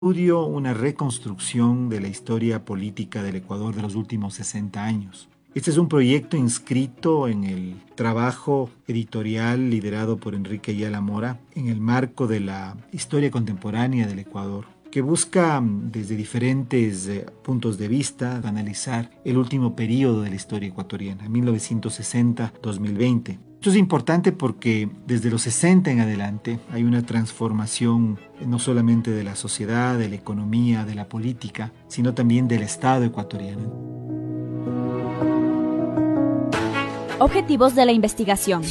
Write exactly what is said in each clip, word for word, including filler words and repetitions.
estudio, una reconstrucción de la historia política del Ecuador de los últimos sesenta años. Este es un proyecto inscrito en el trabajo editorial liderado por Enrique Ayala Mora en el marco de la historia contemporánea del Ecuador, que busca desde diferentes eh, puntos de vista analizar el último periodo de la historia ecuatoriana, mil novecientos sesenta a dos mil veinte. Esto es importante porque desde los sesenta en adelante hay una transformación no solamente de la sociedad, de la economía, de la política, sino también del Estado ecuatoriano. Objetivos de la investigación.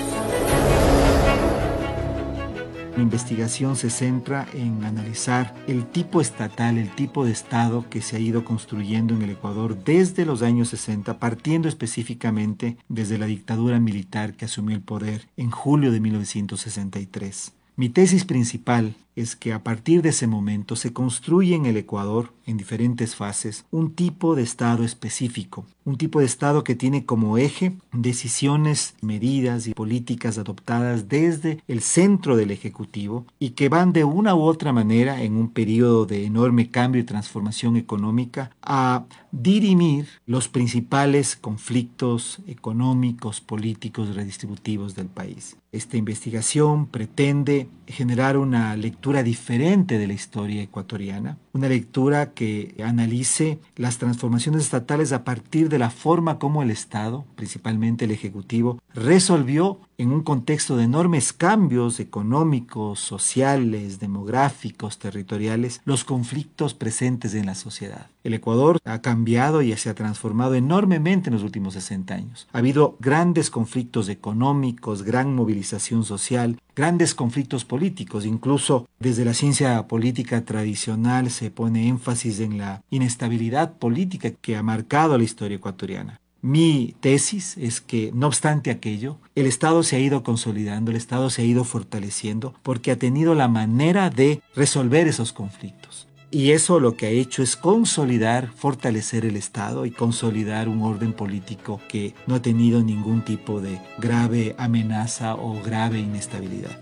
La investigación se centra en analizar el tipo estatal, el tipo de Estado que se ha ido construyendo en el Ecuador desde los años sesenta, partiendo específicamente desde la dictadura militar que asumió el poder en julio de mil novecientos sesenta y tres. Mi tesis principal es que a partir de ese momento se construye en el Ecuador, en diferentes fases, un tipo de Estado específico, un tipo de Estado que tiene como eje decisiones, medidas y políticas adoptadas desde el centro del Ejecutivo y que van de una u otra manera, en un periodo de enorme cambio y transformación económica, a dirimir los principales conflictos económicos, políticos, redistributivos del país. Esta investigación pretende generar una lectura diferente de la historia ecuatoriana, una lectura que analice las transformaciones estatales a partir de la forma como el Estado, principalmente el Ejecutivo, resolvió en un contexto de enormes cambios económicos, sociales, demográficos, territoriales, los conflictos presentes en la sociedad. El Ecuador ha cambiado y se ha transformado enormemente en los últimos sesenta años. Ha habido grandes conflictos económicos, gran movilización social, grandes conflictos políticos. Incluso desde la ciencia política tradicional se pone énfasis en la inestabilidad política que ha marcado la historia ecuatoriana. Mi tesis es que, no obstante aquello, el Estado se ha ido consolidando, el Estado se ha ido fortaleciendo porque ha tenido la manera de resolver esos conflictos. Y eso lo que ha hecho es consolidar, fortalecer el Estado y consolidar un orden político que no ha tenido ningún tipo de grave amenaza o grave inestabilidad.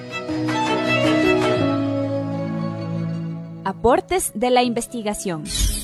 Aportes de la investigación.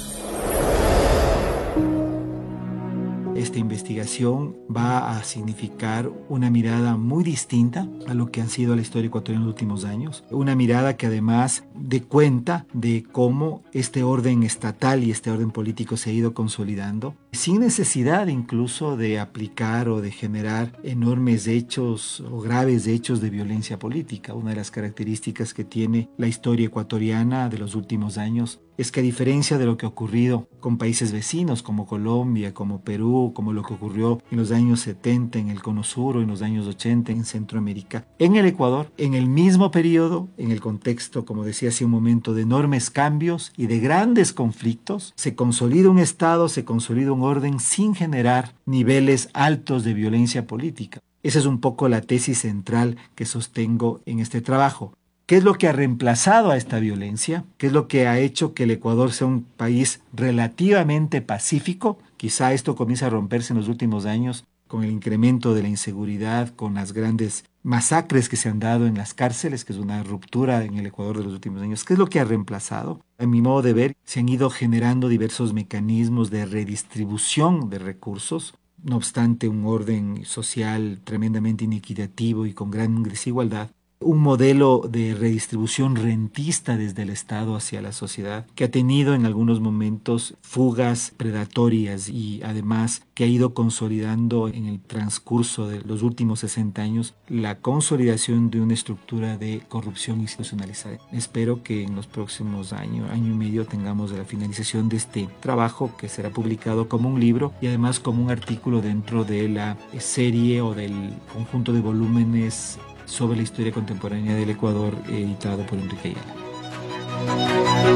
Esta investigación va a significar una mirada muy distinta a lo que han sido la historia ecuatoriana en los últimos años. Una mirada que además dé cuenta de cómo este orden estatal y este orden político se ha ido consolidando, sin necesidad incluso de aplicar o de generar enormes hechos o graves hechos de violencia política. Una de las características que tiene la historia ecuatoriana de los últimos años es que, a diferencia de lo que ha ocurrido con países vecinos como Colombia, como Perú, como lo que ocurrió en los años setenta en el Cono Sur o en los años ochenta en Centroamérica, en el Ecuador, en el mismo periodo, en el contexto, como decía hace un momento, de enormes cambios y de grandes conflictos, se consolida un Estado, se consolida un orden sin generar niveles altos de violencia política. Esa es un poco la tesis central que sostengo en este trabajo. ¿Qué es lo que ha reemplazado a esta violencia? ¿Qué es lo que ha hecho que el Ecuador sea un país relativamente pacífico? Quizá esto comienza a romperse en los últimos años con el incremento de la inseguridad, con las grandes masacres que se han dado en las cárceles, que es una ruptura en el Ecuador de los últimos años. ¿Qué es lo que ha reemplazado? A mi modo de ver, se han ido generando diversos mecanismos de redistribución de recursos. No obstante, un orden social tremendamente inequitativo y con gran desigualdad. Un modelo de redistribución rentista desde el Estado hacia la sociedad que ha tenido en algunos momentos fugas predatorias y además que ha ido consolidando en el transcurso de los últimos sesenta años la consolidación de una estructura de corrupción institucionalizada. Espero que en los próximos años, año y medio, tengamos la finalización de este trabajo que será publicado como un libro y además como un artículo dentro de la serie o del conjunto de volúmenes sobre la historia contemporánea del Ecuador, editado por Enrique Ayala.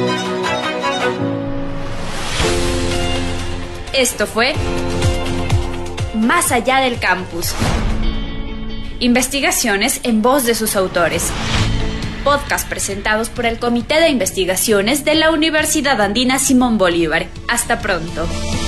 Esto fue Más allá del campus. Investigaciones en voz de sus autores. Podcast presentados por el Comité de Investigaciones de la Universidad Andina Simón Bolívar. Hasta pronto.